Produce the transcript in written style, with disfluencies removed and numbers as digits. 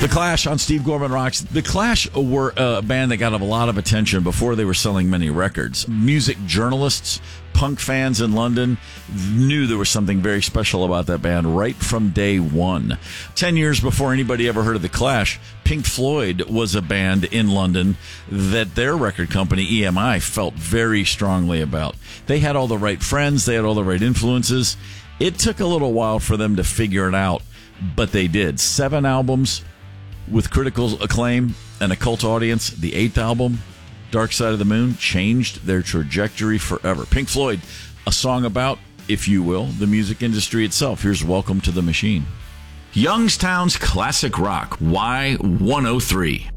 The Clash on Steve Gorman Rocks. The Clash were a band that got a lot of attention before they were selling many records. Music journalists, punk fans in London knew there was something very special about that band right from day one. 10 years before anybody ever heard of The Clash, Pink Floyd was a band in London that their record company, EMI, felt very strongly about. They had all the right friends. They had all the right influences. It took a little while for them to figure it out, but they did. 7 albums with critical acclaim and a cult audience. The 8th album, Dark Side of the Moon, changed their trajectory forever. Pink Floyd, a song about, if you will, the music industry itself. Here's Welcome to the Machine. Youngstown's Classic Rock, Y103.